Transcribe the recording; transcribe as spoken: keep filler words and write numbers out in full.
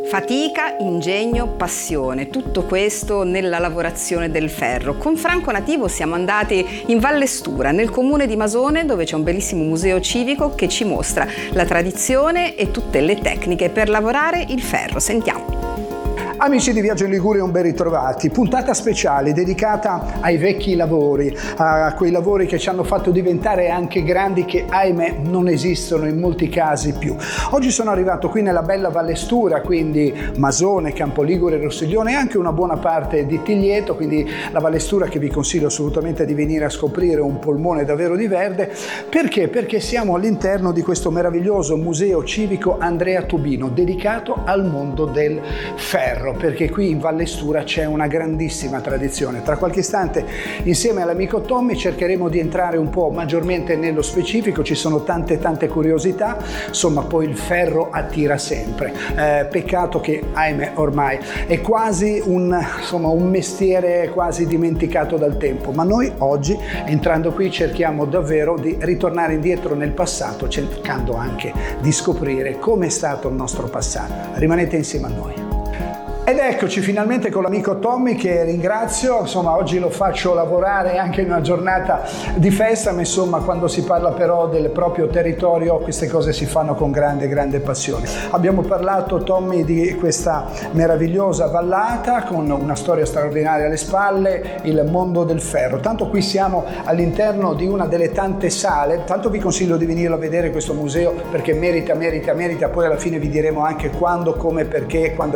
Fatica, ingegno, passione, tutto questo nella lavorazione del ferro. Con Franco Nativo siamo andati in Valle Stura, nel comune di Masone, dove c'è un bellissimo museo civico che ci mostra la tradizione e tutte le tecniche per lavorare il ferro. Sentiamo. Amici di Viaggio in Liguria, un ben ritrovati. Puntata speciale dedicata ai vecchi lavori, a quei lavori che ci hanno fatto diventare anche grandi, che ahimè non esistono in molti casi più. Oggi sono arrivato qui nella bella Valle Stura, quindi Masone, Campoligure, Rossiglione e anche una buona parte di Tiglieto, quindi la Valle Stura che vi consiglio assolutamente di venire a scoprire, un polmone davvero di verde. Perché? Perché siamo all'interno di questo meraviglioso museo civico Andrea Tubino, dedicato al mondo del ferro, perché qui in Valle Stura c'è una grandissima tradizione. Tra qualche istante, insieme all'amico Tommy, cercheremo di entrare un po' maggiormente nello specifico. Ci sono tante tante curiosità, insomma poi il ferro attira sempre. Eh, peccato che, ahimè, ormai è quasi un, insomma, un mestiere quasi dimenticato dal tempo, ma noi oggi, entrando qui, cerchiamo davvero di ritornare indietro nel passato, cercando anche di scoprire come è stato il nostro passato. Rimanete insieme a noi. Ed eccoci finalmente con l'amico Tommy, che ringrazio. Insomma, oggi lo faccio lavorare anche in una giornata di festa, ma insomma quando si parla però del proprio territorio queste cose si fanno con grande grande passione. Abbiamo parlato, Tommy, di questa meravigliosa vallata con una storia straordinaria alle spalle, il mondo del ferro. Tanto qui siamo all'interno di una delle tante sale, tanto vi consiglio di venirlo a vedere questo museo, perché merita, merita, merita. Poi alla fine vi diremo anche quando, come, perché, quando